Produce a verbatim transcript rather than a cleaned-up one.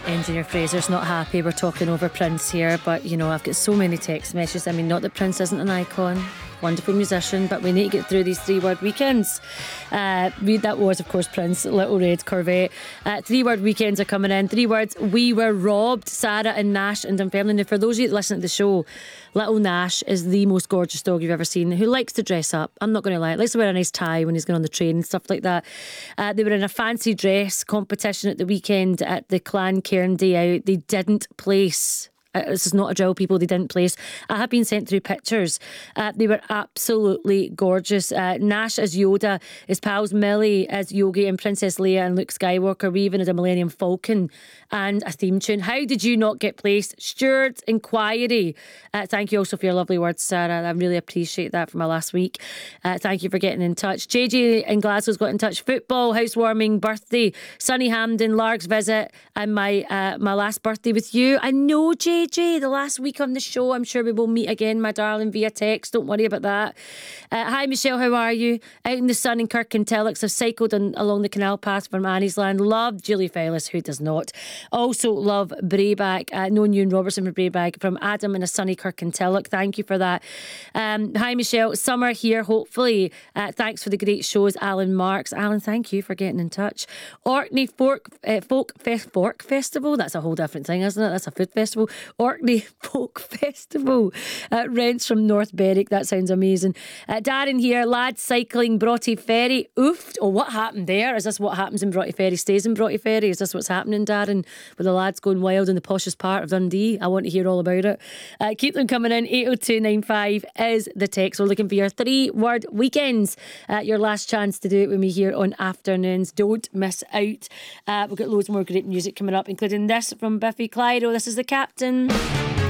Engineer Fraser's not happy we're talking over Prince here, but you know, I've got so many text messages. I mean, not that Prince isn't an icon, wonderful musician, but we need to get through these three word weekends. Uh, read that was, of course, Prince, Little Red Corvette. Uh, three word weekends are coming in. Three words: we were robbed. Sarah and Nash and Dunfermline. Now, for those of you that listen to the show, little Nash is the most gorgeous dog you've ever seen, who likes to dress up. I'm not going to lie, likes to wear a nice tie when he's going on the train and stuff like that. Uh, they were in a fancy dress competition at the weekend at the Clan Cairn Day Out. They didn't place. Uh, this is not a drill, people. They didn't place. I have been sent through pictures. Uh, they were absolutely gorgeous. Uh, Nash as Yoda, his pals Millie as Yogi, and Princess Leia and Luke Skywalker. We even had a Millennium Falcon and a theme tune. How did you not get placed? Stewart Inquiry. Uh, thank you also for your lovely words, Sarah. I really appreciate that for my last week. Uh, thank you for getting in touch. J J in Glasgow's got in touch. Football, housewarming, birthday, Sunny Hamden, Larg's visit, and my uh, my last birthday with you. I know, J J, the last week on the show. I'm sure we will meet again, my darling, via text. Don't worry about that. Uh, hi, Michelle, how are you? Out in the sun in Kirkintilloch. I've cycled on, along the canal path from Annie's Land. Loved Julie Fellis, who does not? Also love Brayback. Uh, known Ewan Robertson from Brayback. From Adam in a sunny Kirkintilloch. Thank you for that. Um, hi, Michelle. Summer here, hopefully. Uh, thanks for the great shows, Alan Marks. Alan, thank you for getting in touch. Orkney Folk, uh, Folk Fe- Fork Festival. That's a whole different thing, isn't it? That's a food festival. Orkney Folk Festival. Uh, rents from North Berwick. That sounds amazing. Uh, Darren here. Lads cycling Broughty Ferry. Oofed. Oh, what happened there? Is this what happens in Broughty Ferry? Stays in Broughty Ferry? Is this what's happening, Darren? With the lads going wild in the poshest part of Dundee? I want to hear all about it. Uh, keep them coming in. eight oh two nine five is the text. We're looking for your three word weekends. Uh, your last chance to do it with me here on Afternoons. Don't miss out. Uh, we've got loads more great music coming up, including this from Biffy Clyro. This is The Captain.